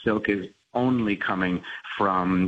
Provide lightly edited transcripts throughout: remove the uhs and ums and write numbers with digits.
silk is only coming from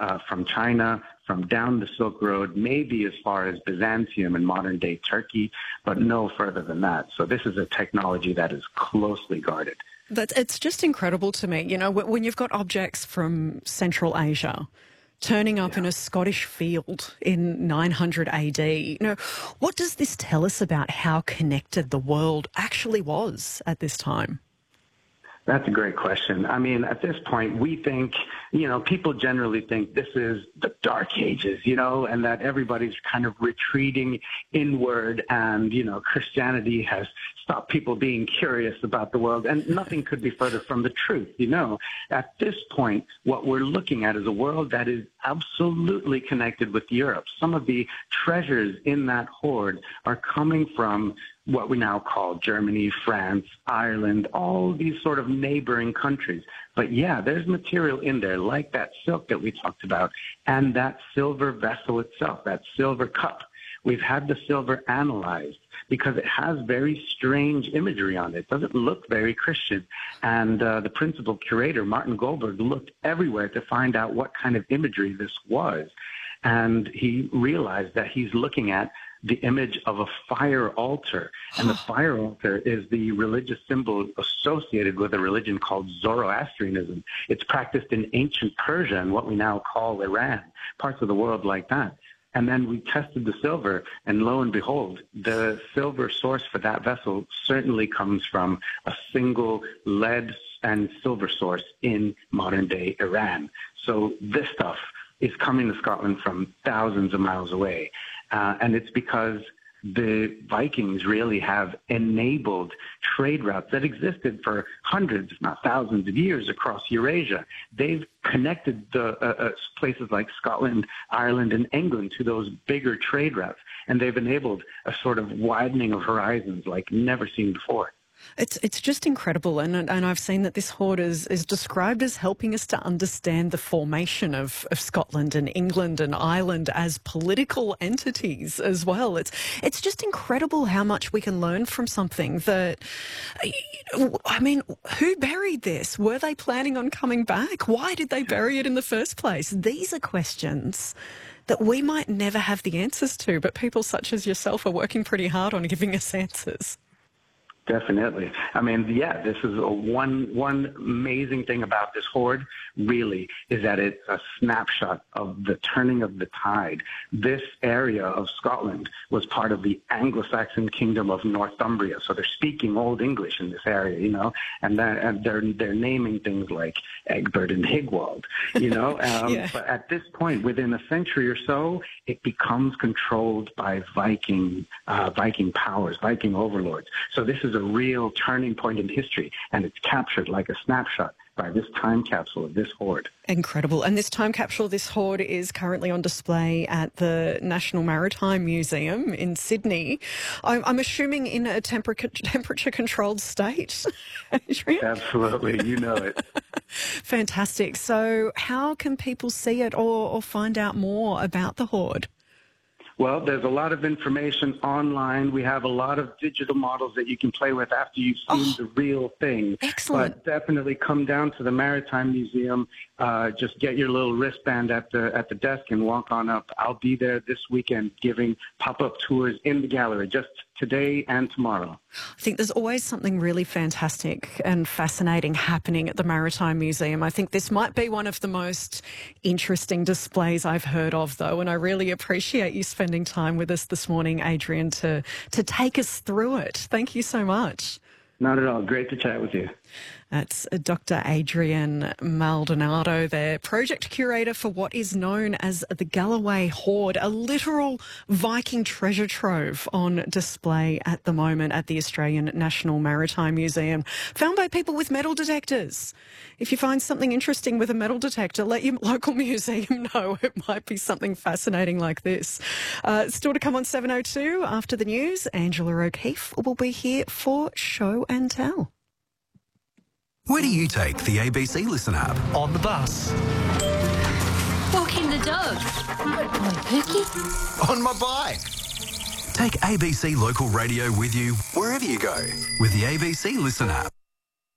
China, from down the Silk Road, maybe as far as Byzantium and modern-day Turkey, but no further than that. So this is a technology that is closely guarded. It's just incredible to me, you know, when you've got objects from Central Asia turning up in a Scottish field in 900 AD. You know, what does this tell us about how connected the world actually was at this time? That's a great question. I mean, at this point, we think, you know, people generally think this is the Dark Ages, you know, and that everybody's kind of retreating inward and, you know, Christianity has stopped people being curious about the world. And nothing could be further from the truth, you know. At this point, what we're looking at is a world that is absolutely connected with Europe. Some of the treasures in that hoard are coming from what we now call Germany, France, Ireland, all these sort of neighboring countries. But yeah, there's material in there like that silk that we talked about and that silver vessel itself, that silver cup. We've had the silver analyzed because it has very strange imagery on it. It doesn't look very Christian. And the principal curator, Martin Goldberg, looked everywhere to find out what kind of imagery this was. And he realized that he's looking at the image of a fire altar. And the fire altar is the religious symbol associated with a religion called Zoroastrianism. It's practiced in ancient Persia and what we now call Iran, parts of the world like that. And then we tested the silver, and lo and behold, the silver source for that vessel certainly comes from a single lead and silver source in modern-day Iran. So this stuff is coming to Scotland from thousands of miles away. And it's because the Vikings really have enabled trade routes that existed for hundreds, if not thousands of years across Eurasia. They've connected the places like Scotland, Ireland, and England to those bigger trade routes, and they've enabled a sort of widening of horizons like never seen before. It's just incredible, and I've seen that this hoard is described as helping us to understand the formation of Scotland and England and Ireland as political entities as well. It's just incredible how much we can learn from something that, I mean, who buried this? Were they planning on coming back? Why did they bury it in the first place? These are questions that we might never have the answers to, but people such as yourself are working pretty hard on giving us answers. Definitely. I mean, yeah, this is one amazing thing about this hoard, really, is that it's a snapshot of the turning of the tide. This area of Scotland was part of the Anglo-Saxon kingdom of Northumbria, so they're speaking Old English in this area, you know, and they're naming things like Egbert and Higwald, you know. But at this point, within a century or so, it becomes controlled by Viking powers, Viking overlords. So this is a real turning point in history, and it's captured like a snapshot by this time capsule of this hoard. Incredible. And this time capsule, this hoard, is currently on display at the Maritime Museum in Sydney. I'm assuming in a temperature-controlled state, Adrian? Absolutely. You know it. Fantastic. So how can people see it or find out more about the hoard? Well, there's a lot of information online. We have a lot of digital models that you can play with after you've seen the real thing. Excellent. But definitely come down to the Maritime Museum. Just get your little wristband at the desk and walk on up. I'll be there this weekend giving pop-up tours in the gallery, just today and tomorrow. I think there's always something really fantastic and fascinating happening at the Maritime Museum. I think this might be one of the most interesting displays I've heard of, though, and I really appreciate you spending time with us this morning, Adrian, to take us through it. Thank you so much. Not at all. Great to chat with you. That's Dr. Adrian Maldonado there, project curator for what is known as the Galloway Hoard, a literal Viking treasure trove on display at the moment at the Australian National Maritime Museum, found by people with metal detectors. If you find something interesting with a metal detector, let your local museum know. It might be something fascinating like this. Still to come on 7:02 after the news, Angela O'Keefe will be here for Show and Tell. Where do you take the ABC Listen app? On the bus. Walking the dog. On Pookie. On my bike. Take ABC Local Radio with you wherever you go with the ABC Listen app.